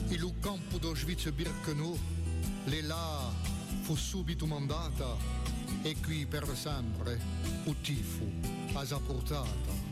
il campo d'Auschwitz Birkenau, le là fu subito mandata e qui per sempre il tifo ha portata.